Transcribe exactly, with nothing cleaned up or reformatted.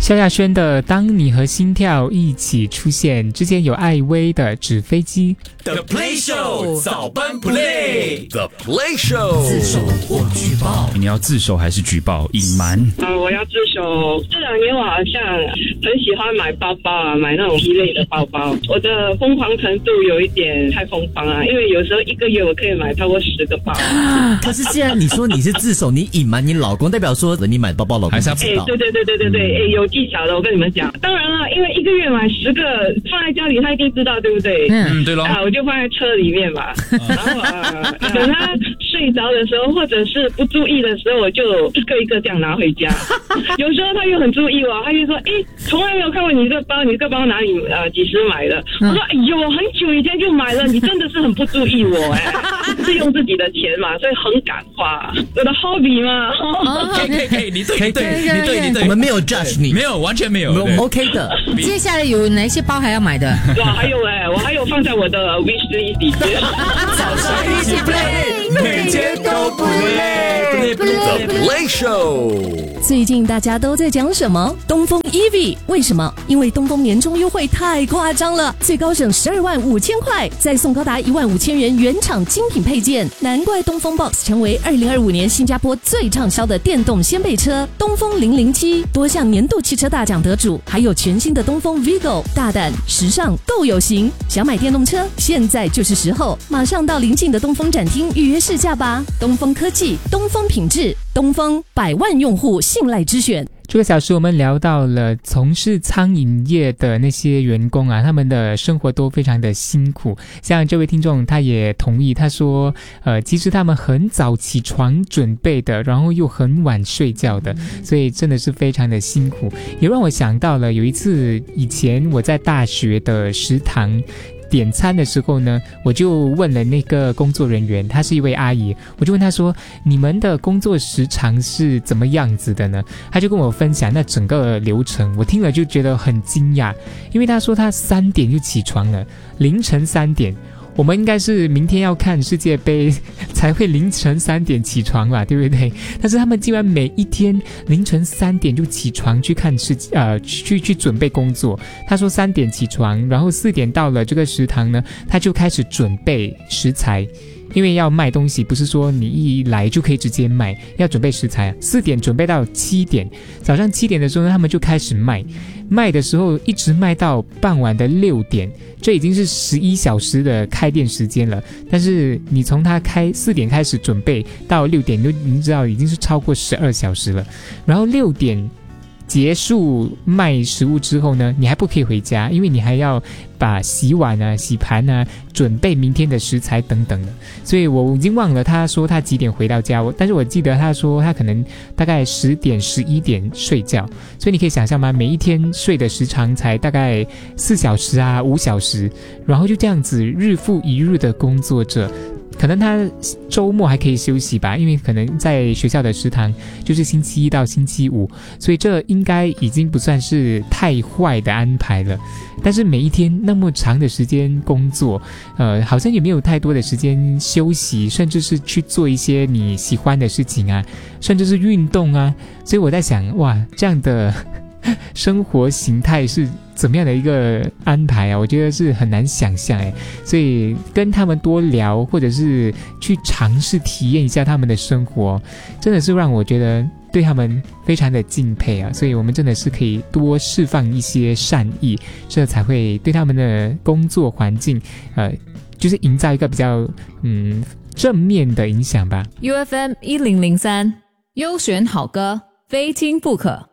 萧亚轩的《当你和心跳一起出现》，之前有艾薇的《纸飞机》。 The Play Show 早班 Play The Play Show 自首或举报， 你要自首还是举报？隐瞒？ 呃，我要自首。这两年我好像很喜欢买包包啊，买那种一类的包包。我的疯狂程度有一点太疯狂啊，因为有时候一个月我可以买超过十个包。 可是既然你说你是自首，你隐瞒你老公，代表说你买包包老公不知道。 哎，对对对对对对，哎，有技巧的，我跟你们讲。当然了，因为一个月买十个放在家里，他一定知道，对不对？ 嗯，对咯。 啊，我就放在车里面吧。然后呃，等他睡着的时候，或者是不注意的时候，我就一个一个这样拿回家。有时候他又很注意我，他就说：“哎，从来没有看过你这个包，你这个包哪里呃几时买的？”我说：“哎呦，很久以前就买了，你真的是很不注意我哎，是用自己的钱嘛，所以很敢花，我的 hobby 嘛。” 可以可以可以，你对你对你对你对， 我们没有 judge 你， 没有完全没有， 我们 OK 的。 接下来有哪些包还要买的？ 哇，还有哎，我还有放在我的 wish list 里面。 早上一起 play， 每天都不累。The Play Show。 最近大家都在讲什么？东风 E V 为什么？因为东风年终优惠太夸张了，最高省十二万五千块，再送高达一万五千元原厂精品配件，难怪东风 Box 成为二零二五年新加坡最畅销的电动掀背车。东风零零七多项年度汽车大奖得主，还有全新的东风 Vigo， 大胆时尚够有型。想买电动车，现在就是时候，马上到邻近的东风展厅预约试驾吧。东风科技，东风品质，东风百万用户信赖之选。 这个小时我们聊到了从事餐饮业的那些员工啊，他们的生活都非常的辛苦。像这位听众他也同意，他说呃，其实他们很早起床准备的，然后又很晚睡觉的，所以真的是非常的辛苦。也让我想到了有一次以前我在大学的食堂点餐的时候呢，我就问了那个工作人员，她是一位阿姨，我就问她说，你们的工作时长是怎么样子的呢？她就跟我分享那整个流程，我听了就觉得很惊讶，因为她说她三点就起床了，凌晨三点。我们应该是明天要看世界杯才会凌晨三点起床吧，对不对？但是他们竟然每一天凌晨三点就起床去看世呃去去准备工作。他说三点起床，然后四点到了这个食堂呢，他就开始准备食材。因为要卖东西，不是说你一来就可以直接卖，要准备食材。四点准备到七点，早上七点的时候呢，他们就开始卖，卖的时候一直卖到傍晚的六点，这已经是十一小时的开店时间了。但是你从他开四点开始准备到六点，你就你知道已经是超过十二小时了。然后六点结束卖食物之后呢，你还不可以回家，因为你还要把洗碗啊、洗盘啊，准备明天的食材等等的。所以我已经忘了他说他几点回到家，但是我记得他说他可能大概十点、十一点睡觉。所以你可以想象吗？每一天睡的时长才大概四小时啊、五小时，然后就这样子日复一日的工作着。可能他周末还可以休息吧，因为可能在学校的食堂就是星期一到星期五，所以这应该已经不算是太坏的安排了。但是每一天那么长的时间工作，呃，好像也没有太多的时间休息，甚至是去做一些你喜欢的事情啊，甚至是运动啊。所以我在想，哇，这样的生活形态是怎么样的一个安排啊？我觉得是很难想象哎，所以跟他们多聊，或者是去尝试体验一下他们的生活，真的是让我觉得对他们非常的敬佩啊！所以我们真的是可以多释放一些善意，这才会对他们的工作环境，呃，就是营造一个比较嗯正面的影响吧。 U F M 一零零三，优选好歌，非听不可。